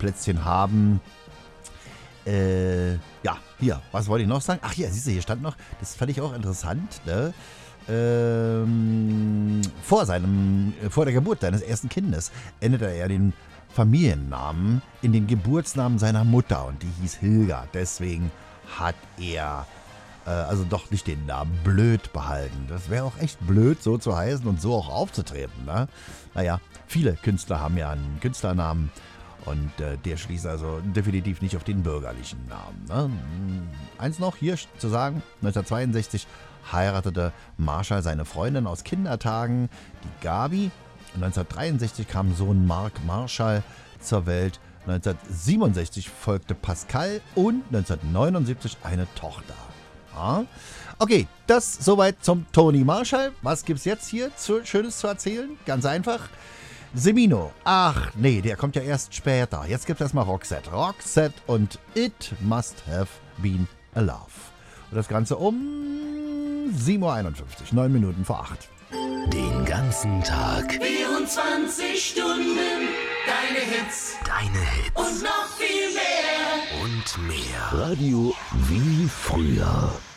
Plätzchen haben. Ja, hier, was wollte ich noch sagen? Ach hier, siehst du, hier stand noch, das fand ich auch interessant, ne? Vor der Geburt seines ersten Kindes änderte er den Familiennamen in den Geburtsnamen seiner Mutter und die hieß Hilga. Deswegen hat er also doch nicht den Namen Blöd behalten. Das wäre auch echt blöd, so zu heißen und so auch aufzutreten. Ne? Naja, viele Künstler haben ja einen Künstlernamen und der schließt also definitiv nicht auf den bürgerlichen Namen. Ne? Eins noch hier zu sagen, 1962 heiratete Marshall seine Freundin aus Kindertagen, die Gabi. 1963 kam Sohn Mark Marshall zur Welt. 1967 folgte Pascal und 1979 eine Tochter. Ja. Okay, das soweit zum Tony Marshall. Was gibt's jetzt hier Schönes zu erzählen? Ganz einfach. Semino. Ach nee, der kommt ja erst später. Jetzt gibt's erstmal Roxette. Roxette und It Must Have Been a Love. Und das Ganze um 7.51 Uhr, 9 Minuten vor 8. Den ganzen Tag. 24 Stunden. Deine Hits. Deine Hits. Und noch viel mehr. Und mehr. Radio wie früher.